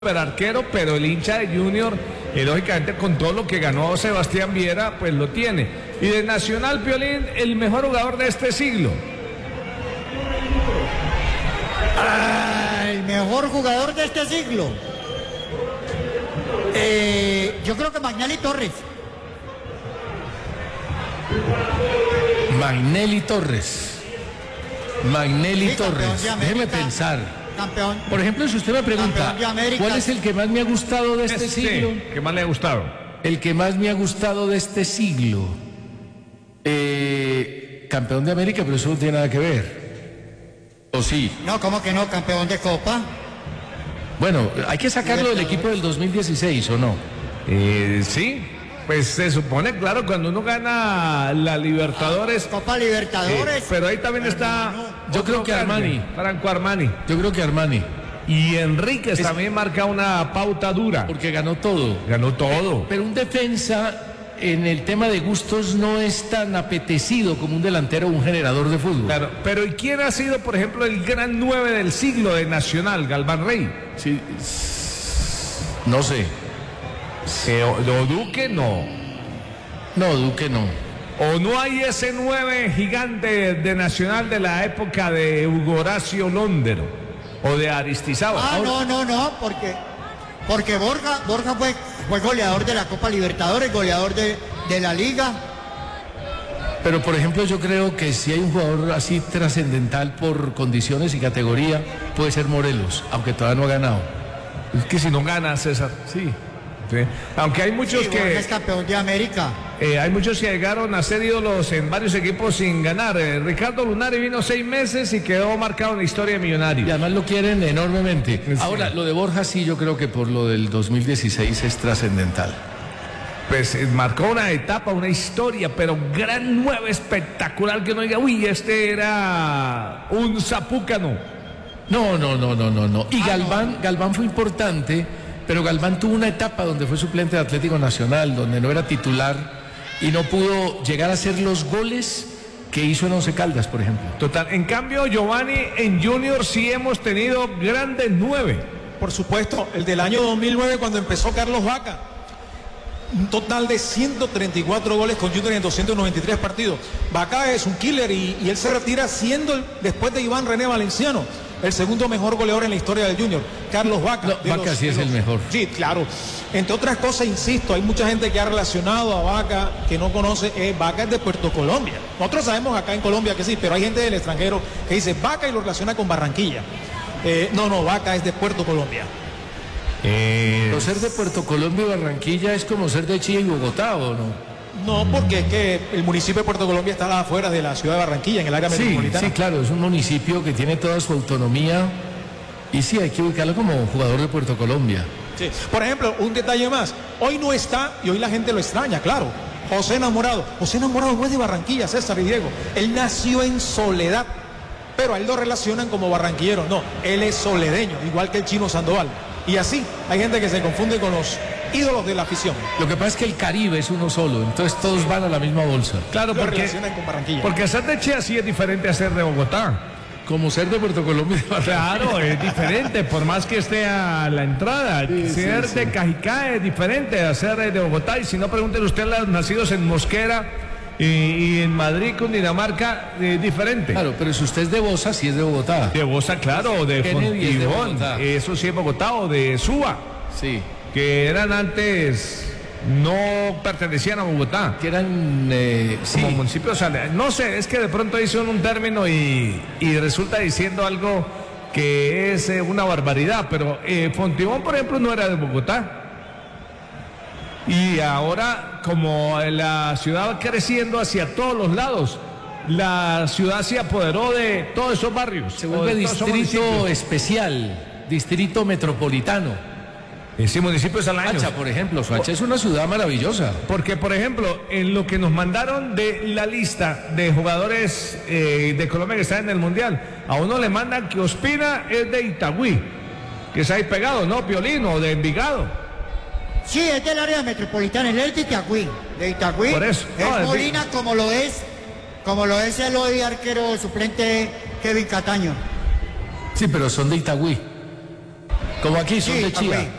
super arquero, pero el hincha de Junior, lógicamente con todo lo que ganó Sebastián Viera, pues lo tiene. Y de Nacional, Piolín, el mejor jugador de este siglo. El mejor jugador de este siglo. Yo creo que Magnelli Torres. Magnelli Torres. Sí, Torres. de Déjeme pensar. Campeón. Por ejemplo, si usted me pregunta, ¿cuál es el que más me ha gustado de este siglo? ¿Qué más le ha gustado? El que más me ha gustado de este siglo. Campeón de América, pero eso no tiene nada que ver. ¿O sí? No, ¿cómo que no? Campeón de Copa. Bueno, hay que sacarlo del equipo del 2016, ¿o no? Sí, pues se supone, claro, cuando uno gana la Libertadores. Copa Libertadores. Pero ahí también está. Yo creo que Armani. Franco Armani. Yo creo que Armani. Y Enríquez también marca una pauta dura. Porque ganó todo. Ganó todo. Pero un defensa en el tema de gustos no es tan apetecido como un delantero o un generador de fútbol. Claro, pero ¿y quién ha sido, por ejemplo, el gran 9 del siglo de Nacional, Galván Rey? Sí. No sé. O Duque no. No, Duque no. ¿O no hay ese 9 gigante de Nacional de la época de Hugo Horacio Londero? ¿O de Aristizábal? No, porque Borja fue goleador de la Copa Libertadores, goleador de la Liga. Pero por ejemplo yo creo que si hay un jugador así trascendental por condiciones y categoría, puede ser Morelos, aunque todavía no ha ganado. Es que si no gana, César, sí. Aunque hay muchos Borja es campeón de América. Hay muchos que llegaron a ser ídolos en varios equipos sin ganar. Ricardo Lunari vino 6 meses y quedó marcado en la historia de Millonarios. Y además lo quieren enormemente. Sí. Ahora, lo de Borja sí, yo creo que por lo del 2016 es trascendental. Pues marcó una etapa, una historia, pero gran 9 espectacular que uno diga, uy, este era un zapúcano. No. Y Galván fue importante, pero Galván tuvo una etapa donde fue suplente de Atlético Nacional, donde no era titular y no pudo llegar a hacer los goles que hizo en Once Caldas, por ejemplo. Total. En cambio, Giovanni, en Junior sí hemos tenido grandes 9. Por supuesto, el del año 2009 cuando empezó Carlos Vaca. Un total de 134 goles con Junior en 293 partidos. Vaca es un killer y él se retira siendo, después de Iván René Valenciano, el segundo mejor goleador en la historia del Junior. Carlos Vaca. No, Vaca sí es el mejor. Sí, claro. Entre otras cosas, insisto, hay mucha gente que ha relacionado a Vaca que no conoce. Vaca es de Puerto Colombia. Nosotros sabemos acá en Colombia que sí, pero hay gente del extranjero que dice Vaca y lo relaciona con Barranquilla. No, Vaca es de Puerto Colombia. Pero ser de Puerto Colombia y Barranquilla es como ser de Chile y Bogotá, ¿o no? No, porque es que el municipio de Puerto Colombia está afuera de la ciudad de Barranquilla, en el área metropolitana. Sí, claro, es un municipio que tiene toda su autonomía y sí, hay que ubicarlo como jugador de Puerto Colombia. Sí. Por ejemplo, un detalle más, hoy no está y hoy la gente lo extraña, claro. José Enamorado no es de Barranquilla, César y Diego. Él nació en Soledad, pero a él lo relacionan como barranquillero. No, él es soledeño, igual que el Chino Sandoval. Y así, hay gente que se confunde con los ídolos de la afición. Lo que pasa es que el Caribe es uno solo, entonces todos van a la misma bolsa. Claro, lo relacionan con Barranquilla. Porque ser de Chile sí es diferente a ser de Bogotá. Como ser de Puerto Colombia. Claro, es diferente, por más que esté a la entrada. Ser de Cajicá es diferente a ser de Bogotá. Y si no, pregúntenle usted a los nacidos en Mosquera y en Madrid, Cundinamarca, diferente. Claro, pero si usted es de Bosa, sí es de Bogotá. De Bosa, claro, o de Fontibón, eso sí es Bogotá, o de Suba. Sí. Que eran antes, no pertenecían a Bogotá. Que eran, como municipios, no sé, es que de pronto dicen un término y resulta diciendo algo que es una barbaridad, pero Fontibón, por ejemplo, no era de Bogotá. Y ahora, como la ciudad va creciendo hacia todos los lados, la ciudad se apoderó de todos esos barrios. Se vuelve distrito especial, distrito metropolitano. Sí, municipios al año. Soacha, por ejemplo, Soacha es una ciudad maravillosa. Porque, por ejemplo, en lo que nos mandaron de la lista de jugadores de Colombia que están en el Mundial, a uno le mandan que Ospina es de Itagüí, que es ahí pegado, ¿no? Piolín, o de Envigado. Sí, es del área metropolitana, él es de Itagüí. De Itagüí. Por eso. Es Molina como lo es el hoy arquero suplente Kevin Cataño. Sí, pero son de Itagüí. Como aquí, son Sí, de Chía. papi.